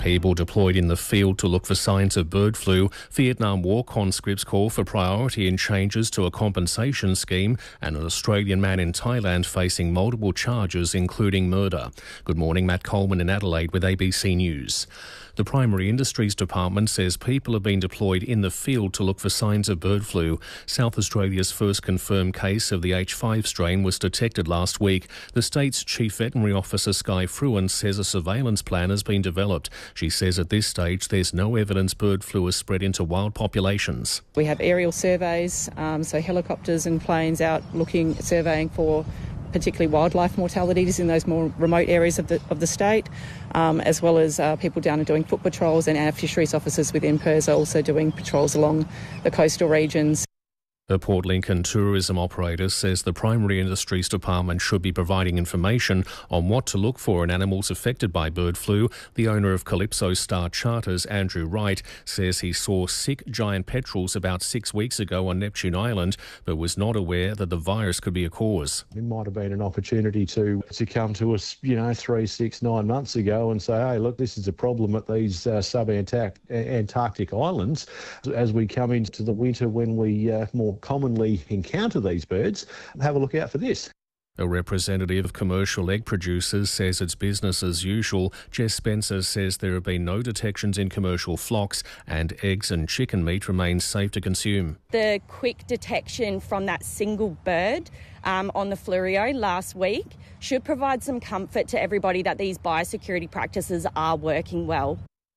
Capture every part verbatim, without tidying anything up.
people deployed in the field to look for signs of bird flu. Vietnam War conscripts call for priority in changes to a compensation scheme, and an Australian man in Thailand facing multiple charges, including murder. Good morning, Matt Coleman in Adelaide with A B C News. The Primary Industries Department says people have been deployed in the field to look for signs of bird flu. South Australia's first confirmed case of the H five strain was detected last week. The state's Chief Veterinary Officer Sky Fruin says a surveillance plan has been developed. She says at this stage there's no evidence bird flu has spread into wild populations. We have aerial surveys, um, so helicopters and planes out looking, surveying for particularly wildlife mortalities in those more remote areas of the of the state, um, as well as uh, people down and doing foot patrols, and our fisheries officers within P I R S are also doing patrols along the coastal regions. The Port Lincoln tourism operator says the Primary Industries Department should be providing information on what to look for in animals affected by bird flu. The owner of Calypso Star Charters, Andrew Wright, says he saw sick giant petrels about six weeks ago on Neptune Island, but was not aware that the virus could be a cause. It might have been an opportunity to, to come to us, you know, three, six, nine months ago and say, hey, look, this is a problem at these uh, sub-Antarctic islands. As we come into the winter when we uh, more commonly encounter these birds, have a look out for this. A representative of commercial egg producers says it's business as usual. Jess Spencer says there have been no detections in commercial flocks and eggs and chicken meat remains safe to consume. The quick detection from that single bird um, on the Fleurieu last week should provide some comfort to everybody that these biosecurity practices are working well.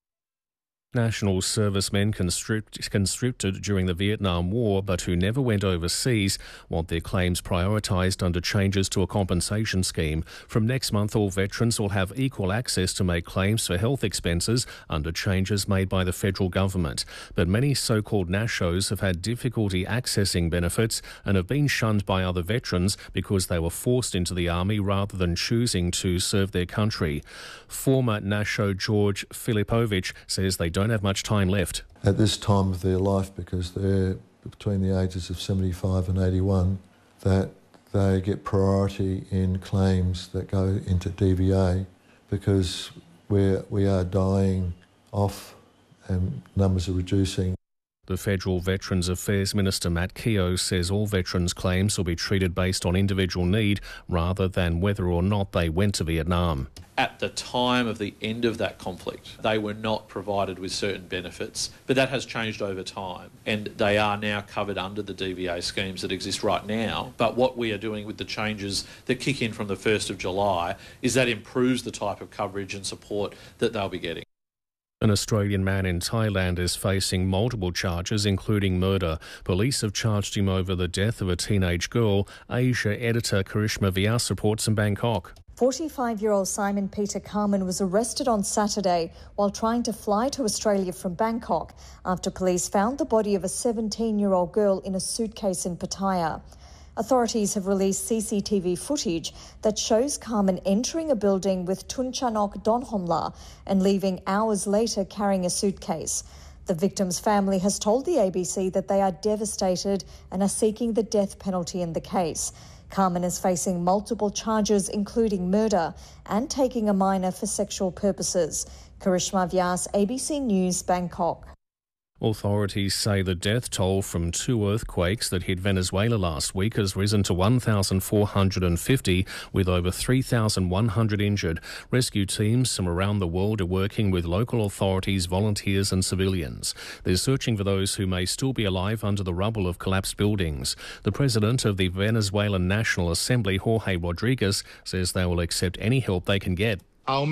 National servicemen conscript, conscripted during the Vietnam War but who never went overseas want their claims prioritised under changes to a compensation scheme. From next month, all veterans will have equal access to make claims for health expenses under changes made by the federal government. But many so-called Nashos have had difficulty accessing benefits and have been shunned by other veterans because they were forced into the army rather than choosing to serve their country. Former Nasho George Filipovich says they don't don't have much time left. At this time of their life, because they're between the ages of seventy-five and eighty-one, that they get priority in claims that go into D V A because we're, we are dying off and numbers are reducing. The Federal Veterans Affairs Minister Matt Keogh says all veterans' claims will be treated based on individual need rather than whether or not they went to Vietnam. At the time of the end of that conflict, they were not provided with certain benefits, but that has changed over time and they are now covered under the D V A schemes that exist right now. But what we are doing with the changes that kick in from the first of July is that improves the type of coverage and support that they'll be getting. An Australian man in Thailand is facing multiple charges, including murder. Police have charged him over the death of a teenage girl. Asia editor Karishma Vyas reports in Bangkok. forty-five-year-old Simon Peter Carman was arrested on Saturday while trying to fly to Australia from Bangkok after police found the body of a seventeen-year-old girl in a suitcase in Pattaya. Authorities have released C C T V footage that shows Carman entering a building with Tunchanok Donhomla and leaving hours later carrying a suitcase. The victim's family has told the A B C that they are devastated and are seeking the death penalty in the case. Carman is facing multiple charges, including murder and taking a minor for sexual purposes. Karishma Vyas, A B C News, Bangkok. Authorities say the death toll from two earthquakes that hit Venezuela last week has risen to one thousand four hundred fifty, with over three thousand one hundred injured. Rescue teams from around the world are working with local authorities, volunteers and civilians. They're searching for those who may still be alive under the rubble of collapsed buildings. The president of the Venezuelan National Assembly, Jorge Rodriguez, says they will accept any help they can get.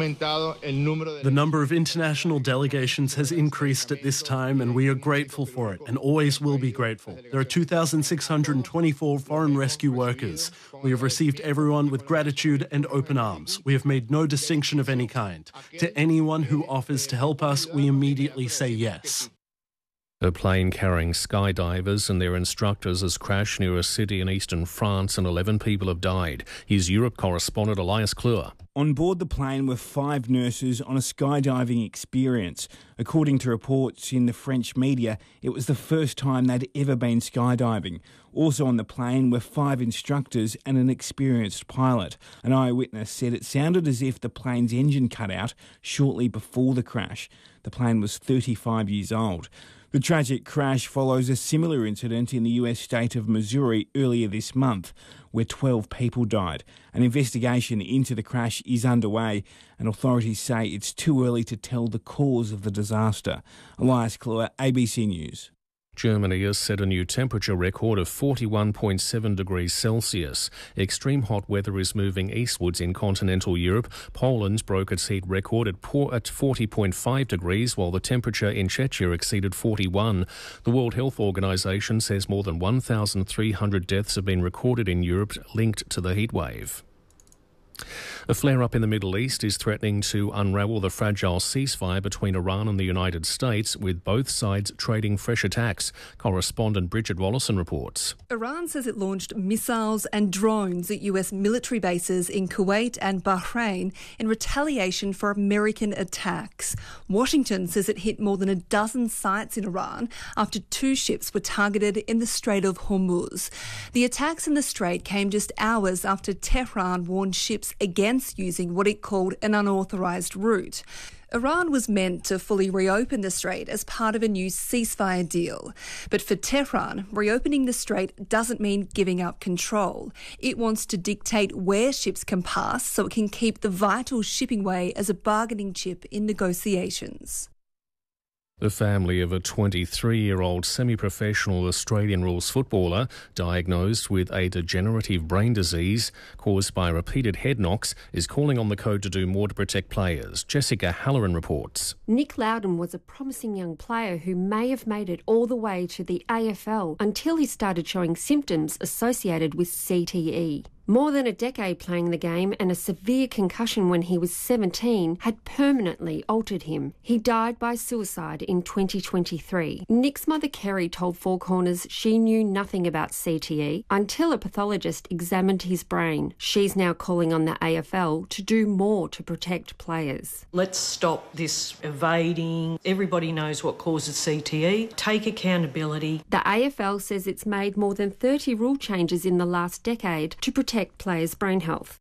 The number of international delegations has increased at this time and we are grateful for it and always will be grateful. There are two thousand six hundred twenty-four foreign rescue workers. We have received everyone with gratitude and open arms. We have made no distinction of any kind. To anyone who offers to help us, we immediately say yes. A plane carrying skydivers and their instructors has crashed near a city in eastern France and eleven people have died. Here's Europe correspondent Elias Kleur. On board the plane were five nurses on a skydiving experience. According to reports in the French media, it was the first time they'd ever been skydiving. Also on the plane were five instructors and an experienced pilot. An eyewitness said it sounded as if the plane's engine cut out shortly before the crash. The plane was thirty-five years old. The tragic crash follows a similar incident in the U S state of Missouri earlier this month, where twelve people died. An investigation into the crash is underway, and authorities say it's too early to tell the cause of the disaster. Elias Kleur, A B C News. Germany has set a new temperature record of forty-one point seven degrees Celsius. Extreme hot weather is moving eastwards in continental Europe. Poland broke its heat record at forty point five degrees, while the temperature in Czechia exceeded forty-one. The World Health Organization says more than one thousand three hundred deaths have been recorded in Europe linked to the heatwave. A flare-up in the Middle East is threatening to unravel the fragile ceasefire between Iran and the United States, with both sides trading fresh attacks. Correspondent Bridget Rollison reports. Iran says it launched missiles and drones at U S military bases in Kuwait and Bahrain in retaliation for American attacks. Washington says it hit more than a dozen sites in Iran after two ships were targeted in the Strait of Hormuz. The attacks in the Strait came just hours after Tehran warned ships against using what it called an unauthorised route. Iran was meant to fully reopen the Strait as part of a new ceasefire deal. But for Tehran, reopening the Strait doesn't mean giving up control. It wants to dictate where ships can pass so it can keep the vital shipping way as a bargaining chip in negotiations. The family of a twenty-three-year-old semi-professional Australian rules footballer diagnosed with a degenerative brain disease caused by repeated head knocks is calling on the code to do more to protect players. Jessica Halloran reports. Nick Loudon was a promising young player who may have made it all the way to the A F L until he started showing symptoms associated with C T E. More than a decade playing the game and a severe concussion when he was seventeen had permanently altered him. He died by suicide in twenty twenty-three. Nick's mother Kerry told Four Corners she knew nothing about C T E until a pathologist examined his brain. She's now calling on the A F L to do more to protect players. Let's stop this evading. Everybody knows what causes C T E. Take accountability. The A F L says it's made more than thirty rule changes in the last decade to protect players' brain health.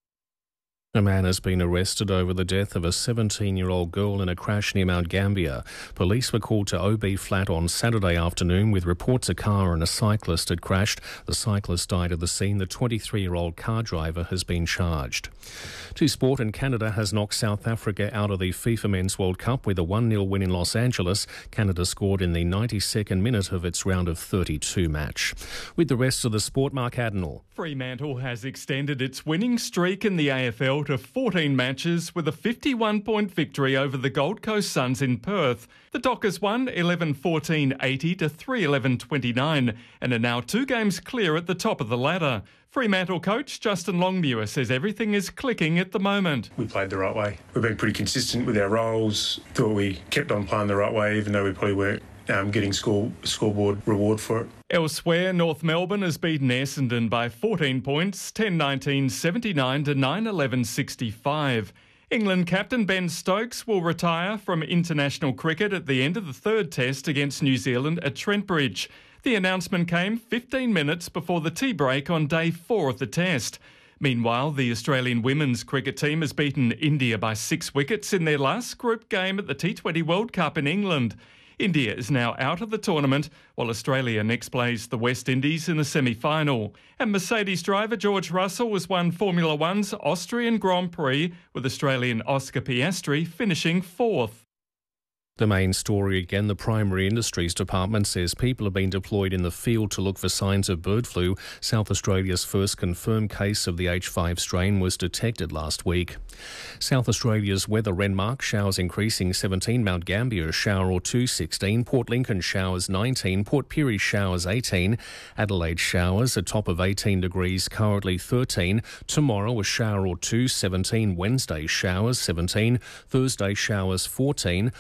A man has been arrested over the death of a seventeen-year-old girl in a crash near Mount Gambier. Police were called to O B Flat on Saturday afternoon with reports a car and a cyclist had crashed. The cyclist died at the scene. The twenty-three-year-old car driver has been charged. To sport, and Canada has knocked South Africa out of the FIFA Men's World Cup with a one nil win in Los Angeles. Canada scored in the ninety-second minute of its round of thirty-two match. With the rest of the sport, Mark Adenall. Fremantle has extended its winning streak in the A F L to fourteen matches with a fifty-one point victory over the Gold Coast Suns in Perth. The Dockers won eleven fourteen eighty to three eleven twenty-nine and are now two games clear at the top of the ladder. Fremantle coach Justin Longmuir says everything is clicking at the moment. We played the right way. We've been pretty consistent with our roles. Thought we kept on playing the right way, even though we probably weren't um, getting score scoreboard reward for it. Elsewhere, North Melbourne has beaten Essendon by fourteen points, ten nineteen seventy-nine to nine eleven sixty-five. England captain Ben Stokes will retire from international cricket at the end of the third test against New Zealand at Trent Bridge. The announcement came fifteen minutes before the tea break on day four of the test. Meanwhile, the Australian women's cricket team has beaten India by six wickets in their last group game at the T twenty World Cup in England. India is now out of the tournament, while Australia next plays the West Indies in the semi-final. And Mercedes driver George Russell has won Formula One's Austrian Grand Prix, with Australian Oscar Piastri finishing fourth. The main story again, the Primary Industries Department says people have been deployed in the field to look for signs of bird flu. South Australia's first confirmed case of the H five strain was detected last week. South Australia's weather, Renmark showers increasing seventeen, Mount Gambier shower or two sixteen, Port Lincoln showers nineteen, Port Pirie showers eighteen, Adelaide showers a top of eighteen degrees, currently thirteen, tomorrow a shower or two seventeen, Wednesday showers seventeen, Thursday showers fourteen, Friday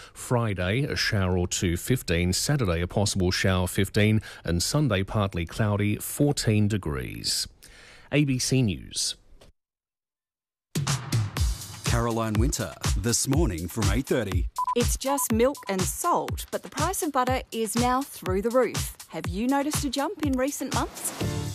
Friday, a shower or two, fifteen. Saturday, a possible shower, fifteen. And Sunday, partly cloudy, fourteen degrees. A B C News. Caroline Winter, This Morning from eight thirty. It's just milk and salt, but the price of butter is now through the roof. Have you noticed a jump in recent months?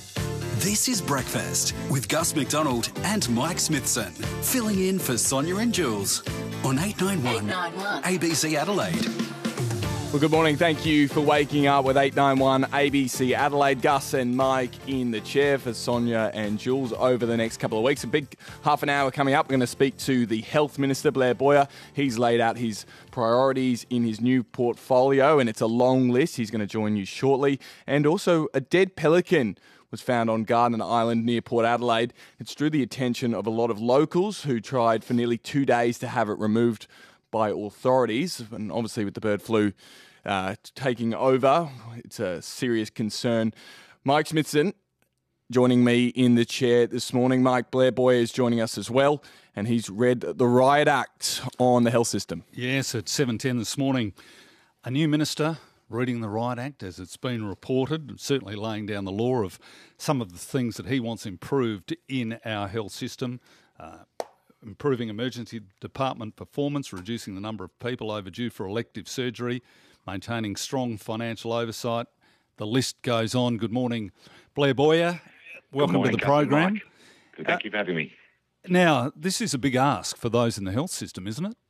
This is Breakfast with Gus McDonald and Mike Smithson, filling in for Sonia and Jules on eight ninety-one A B C Adelaide. Well, good morning. Thank you for waking up with eight ninety-one A B C Adelaide. Gus and Mike in the chair for Sonia and Jules over the next couple of weeks. A big half an hour coming up. We're going to speak to the Health Minister, Blair Boyer. He's laid out his priorities in his new portfolio, and it's a long list. He's going to join you shortly. And also a dead pelican was found on Garden Island near Port Adelaide. It's drew the attention of a lot of locals who tried for nearly two days to have it removed by authorities. And obviously with the bird flu uh, taking over, it's a serious concern. Mike Smithson joining me in the chair this morning. Mike, Blair Boyer is joining us as well, and he's read the Riot Act on the health system. Yes, at seven ten this morning, a new minister reading the Riot Act as it's been reported, certainly laying down the law of some of the things that he wants improved in our health system, uh, improving emergency department performance, reducing the number of people overdue for elective surgery, maintaining strong financial oversight. The list goes on. Good morning, Blair Boyer. Welcome morning, to the program. Thank uh, you for having me. Now, this is a big ask for those in the health system, isn't it?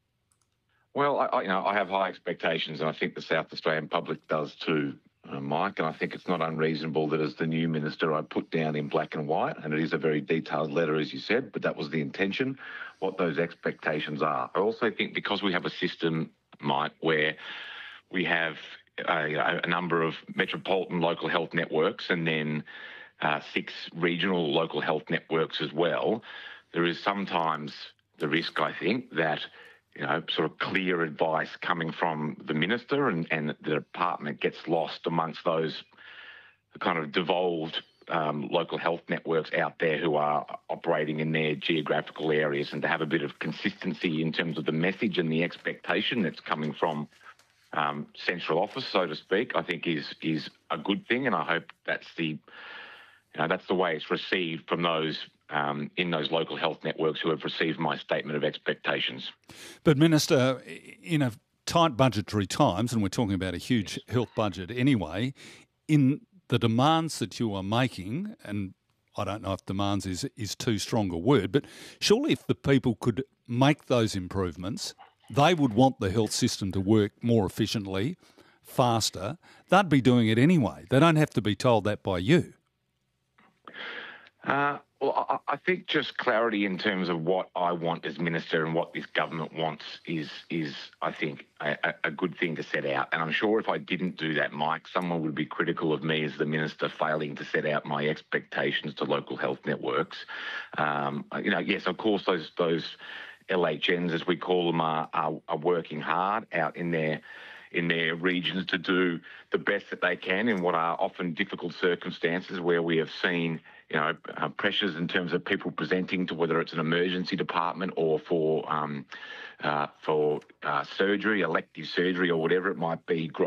Well, I, I, you know, I have high expectations, and I think the South Australian public does too, uh, Mike. And I think it's not unreasonable that as the new minister, I put down in black and white, and it is a very detailed letter, as you said, but that was the intention, what those expectations are. I also think because we have a system, Mike, where we have a, a number of metropolitan local health networks and then uh, six regional local health networks as well, there is sometimes the risk, I think, that you know, sort of clear advice coming from the minister and, and the department gets lost amongst those kind of devolved um, local health networks out there who are operating in their geographical areas, and to have a bit of consistency in terms of the message and the expectation that's coming from um, central office, so to speak, I think is is a good thing, and I hope that's the you know, that's the way it's received from those Um, in those local health networks who have received my statement of expectations. But Minister, in a tight budgetary times, and we're talking about a huge health budget anyway, in the demands that you are making, and I don't know if demands is, is too strong a word, but surely if the people could make those improvements, they would want the health system to work more efficiently, faster. They'd be doing it anyway. They don't have to be told that by you. Uh, well, I, I think just clarity in terms of what I want as minister and what this government wants is, is I think, a, a good thing to set out. And I'm sure if I didn't do that, Mike, someone would be critical of me as the minister failing to set out my expectations to local health networks. Um, you know, yes, of course, those those L H Ns, as we call them, are, are, are working hard out in their in their regions to do the best that they can in what are often difficult circumstances where we have seen, you know, uh, pressures in terms of people presenting to whether it's an emergency department or for um, uh, for uh, surgery, elective surgery or whatever it might be,